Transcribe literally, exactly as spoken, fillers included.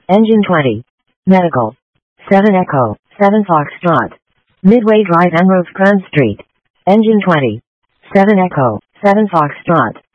Engine twenty. Medical. seven Echo, seven Foxtrot. Midway Drive Emerald Grand Street. Engine twenty. seven Echo, seven Foxtrot.